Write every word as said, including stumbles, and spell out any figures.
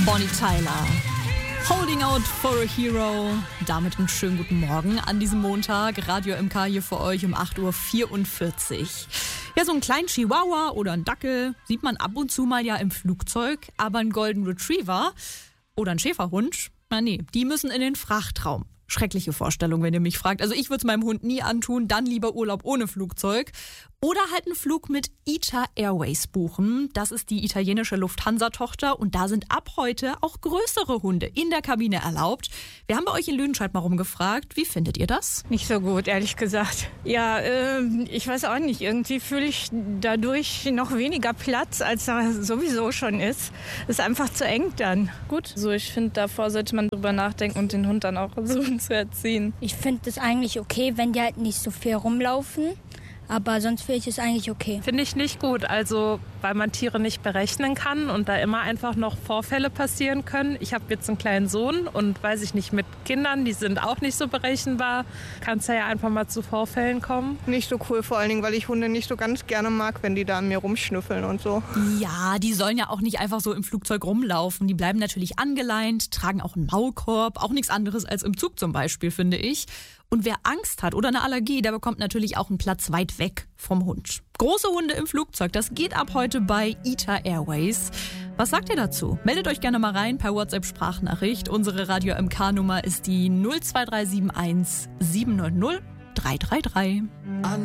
Bonnie Tyler. Holding out for a hero. Damit einen schönen guten Morgen an diesem Montag. Radio M K hier für euch um acht Uhr vierundvierzig. Ja, so einen kleinen Chihuahua oder einen Dackel sieht man ab und zu mal ja im Flugzeug. Aber einen Golden Retriever oder einen Schäferhund, na nee, die müssen in den Frachtraum. Schreckliche Vorstellung, wenn ihr mich fragt. Also ich würde es meinem Hund nie antun, dann lieber Urlaub ohne Flugzeug. Oder halt einen Flug mit I T A Airways buchen. Das ist die italienische Lufthansa-Tochter und da sind ab heute auch größere Hunde in der Kabine erlaubt. Wir haben bei euch in Lüdenscheid mal rumgefragt. Wie findet ihr das? Nicht so gut, ehrlich gesagt. Ja, äh, ich weiß auch nicht. Irgendwie fühle ich dadurch noch weniger Platz, als da sowieso schon ist. Ist einfach zu eng dann. Gut, so ich finde, davor sollte man drüber nachdenken und den Hund dann auch versuchen zu erziehen. Ich finde es eigentlich okay, wenn die halt nicht so viel rumlaufen. Aber sonst finde ich es eigentlich okay. Finde ich nicht gut, also weil man Tiere nicht berechnen kann und da immer einfach noch Vorfälle passieren können. Ich habe jetzt einen kleinen Sohn und weiß ich nicht, mit Kindern, die sind auch nicht so berechenbar, kann es ja einfach mal zu Vorfällen kommen. Nicht so cool, vor allen Dingen, weil ich Hunde nicht so ganz gerne mag, wenn die da an mir rumschnüffeln und so. Ja, die sollen ja auch nicht einfach so im Flugzeug rumlaufen. Die bleiben natürlich angeleint, tragen auch einen Maulkorb, auch nichts anderes als im Zug zum Beispiel, finde ich. Und wer Angst hat oder eine Allergie, der bekommt natürlich auch einen Platz weit weg vom Hund. Große Hunde im Flugzeug, das geht ab heute bei I T A Airways. Was sagt ihr dazu? Meldet euch gerne mal rein per WhatsApp-Sprachnachricht. Unsere Radio M K-Nummer ist die null zwei drei sieben eins sieben neun null drei drei drei.